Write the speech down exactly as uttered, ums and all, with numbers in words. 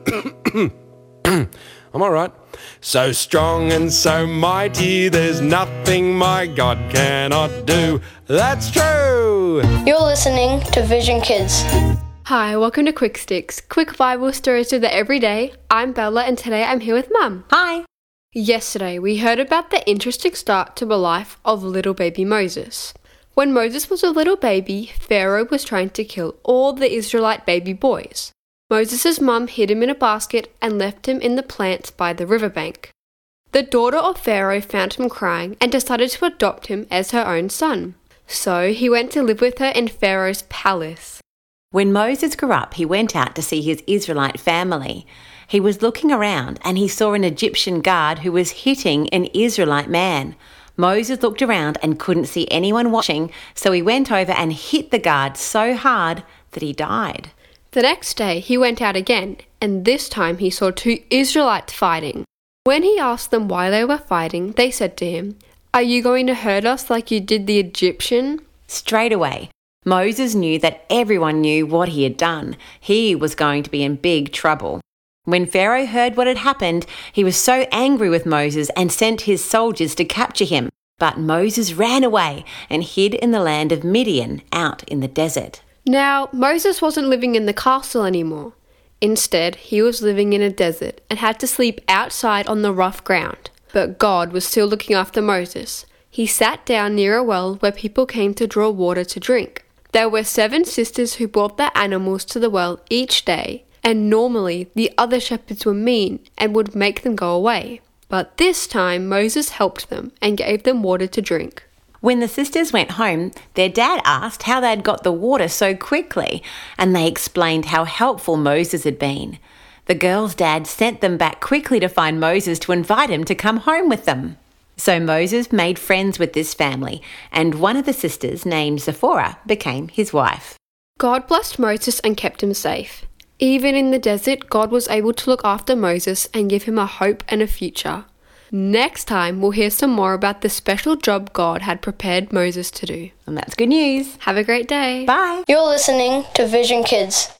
I'm all right. So strong and so mighty, there's nothing my God cannot do. That's true. You're listening to Vision Kids. Hi, welcome to Quick Sticks, quick Bible stories of the everyday. I'm Bella and today I'm here with Mum. Hi. Yesterday we heard about the interesting start to the life of little baby Moses. When Moses was a little baby, Pharaoh was trying to kill all the Israelite baby boys. Moses' mum hid him in a basket and left him in the plants by the riverbank. The daughter of Pharaoh found him crying and decided to adopt him as her own son. So he went to live with her in Pharaoh's palace. When Moses grew up, he went out to see his Israelite family. He was looking around and he saw an Egyptian guard who was hitting an Israelite man. Moses looked around and couldn't see anyone watching, so he went over and hit the guard so hard that he died. The next day he went out again, and this time he saw two Israelites fighting. When he asked them why they were fighting, they said to him, "Are you going to hurt us like you did the Egyptian?" Straight away, Moses knew that everyone knew what he had done. He was going to be in big trouble. When Pharaoh heard what had happened, he was so angry with Moses and sent his soldiers to capture him. But Moses ran away and hid in the land of Midian out in the desert. Now, Moses wasn't living in the castle anymore. Instead, he was living in a desert and had to sleep outside on the rough ground. But God was still looking after Moses. He sat down near a well where people came to draw water to drink. There were seven sisters who brought their animals to the well each day, and normally the other shepherds were mean and would make them go away. But this time Moses helped them and gave them water to drink. When the sisters went home, their dad asked how they'd got the water so quickly, and they explained how helpful Moses had been. The girls' dad sent them back quickly to find Moses to invite him to come home with them. So Moses made friends with this family, and one of the sisters, named Zipporah, became his wife. God blessed Moses and kept him safe. Even in the desert, God was able to look after Moses and give him a hope and a future. Next time, we'll hear some more about the special job God had prepared Moses to do. And that's good news. Have a great day. Bye. You're listening to Vision Kids.